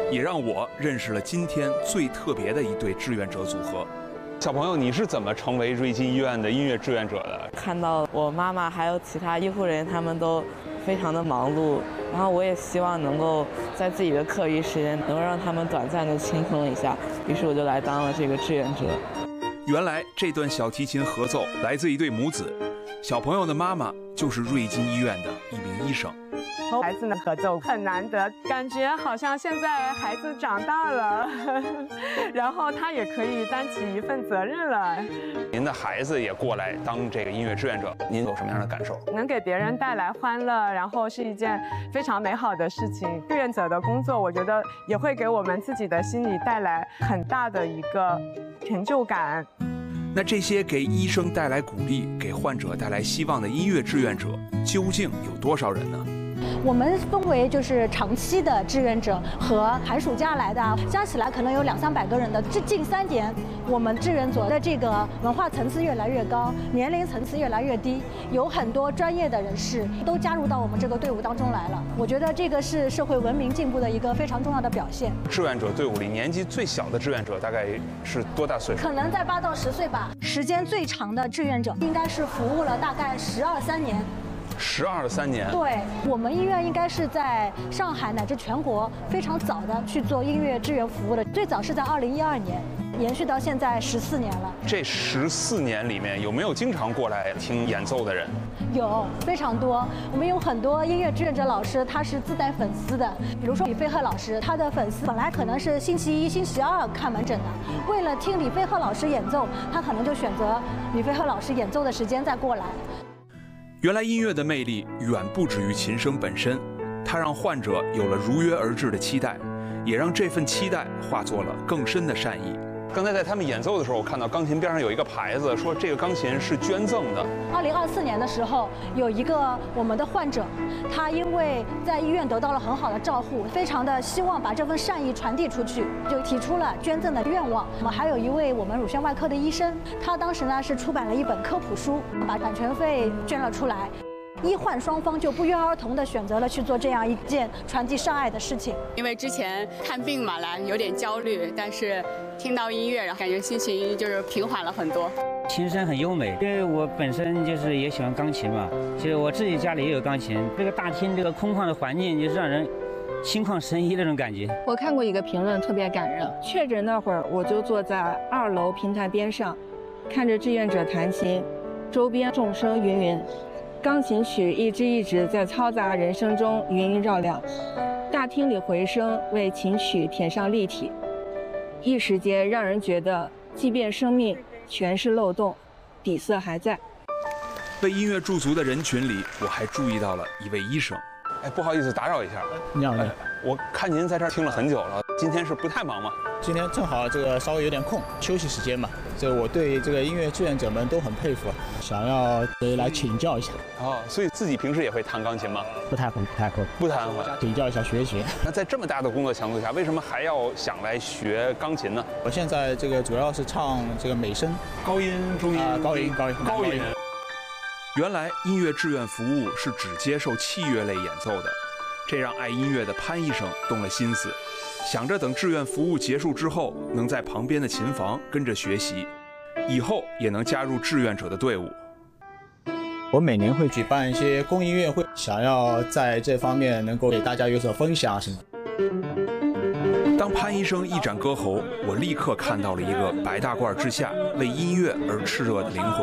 也让我认识了今天最特别的一对志愿者组合。小朋友，你是怎么成为瑞金医院的音乐志愿者的？ 看到我妈妈还有其他医护人员，他们都非常的忙碌，然后我也希望能够在自己的课余时间能够让他们短暂的轻松一下，于是我就来当了这个志愿者。 原来这段小提琴合奏来自一对母子，小朋友的妈妈就是瑞金医院的一名医生。 和孩子们合奏很难得，感觉好像现在孩子长大了，然后他也可以担起一份责任了。 您的孩子也过来当这个音乐志愿者，您有什么样的感受？ 能给别人带来欢乐，然后是一件非常美好的事情。志愿者的工作，我觉得也会给我们自己的心理带来很大的一个成就感。 那这些给医生带来鼓励、给患者带来希望的音乐志愿者，究竟有多少人呢？ 我们分为就是长期的志愿者和寒暑假来的，加起来可能有200-300个人的。这近3年，我们志愿者的这个文化层次越来越高，年龄层次越来越低，有很多专业的人士都加入到我们这个队伍当中来了。我觉得这个是社会文明进步的一个非常重要的表现。 志愿者队伍里年纪最小的志愿者大概是多大岁数？ 可能在8到10岁吧。时间最长的志愿者应该是服务了大概12-13年。 12-13年。 对，我们医院应该是在上海乃至全国非常早的去做音乐志愿服务的，最早是在2012年，延续到现在14年了。 这14年里面有没有经常过来听演奏的人？ 有，非常多。我们有很多音乐志愿者老师，他是自带粉丝的，比如说李飞鹤老师，他的粉丝本来可能是星期一、星期二看门诊的，为了听李飞鹤老师演奏，他可能就选择李飞鹤老师演奏的时间再过来。 原来音乐的魅力远不止于琴声本身，它让患者有了如约而至的期待，也让这份期待化作了更深的善意。刚才在他们演奏的时候，我看到钢琴边上有一个牌子，说这个钢琴是捐赠的。 2024年的时候，有一个我们的患者，他因为在医院得到了很好的照护，非常的希望把这份善意传递出去，就提出了捐赠的愿望。我们还有一位我们乳腺外科的医生，他当时呢是出版了一本科普书，把版权费捐了出来。医患双方就不约而同地选择了去做这样一件传递善爱的事情。 因为之前看病嘛来有点焦虑，但是听到音乐，然后感觉心情就是平缓了很多。 琴声很优美，因为我本身就是也喜欢钢琴嘛，其实我自己家里也有钢琴。这个大厅这个空旷的环境，就是让人心旷神怡那种感觉。 我看过一个评论特别感人，确诊那会儿我就坐在2楼平台边上，看着志愿者弹琴，周边众声芸芸。钢琴曲一支一支在嘈杂人声中云萦绕梁，大厅里回声为琴曲添上立体，一时间让人觉得，即便生命全是漏洞，底色还在。 为音乐驻足的人群里，我还注意到了一位医生。哎，不好意思打扰一下。 你好， 我看您在这儿听了很久了，今天是不太忙吗？ 今天正好这个稍微有点空，休息时间嘛。这我对这个音乐志愿者们都很佩服，想要来请教一下。 哦，所以自己平时也会弹钢琴吗？ 不太会， 不弹会， 请教一下学习。 那在这么大的工作强度下，为什么还要想来学钢琴呢？ 我现在这个主要是唱这个美声， 高音、中音、 高音。 原来音乐志愿服务是只接受器乐类演奏的，这让爱音乐的潘医生动了心思，想着等志愿服务结束之后，能在旁边的琴房跟着学习，以后也能加入志愿者的队伍。 我每年会举办一些公益音乐会，想要在这方面能够给大家有所分享什么。 当潘医生一展歌喉，我立刻看到了一个白大褂之下为音乐而炽热的灵魂。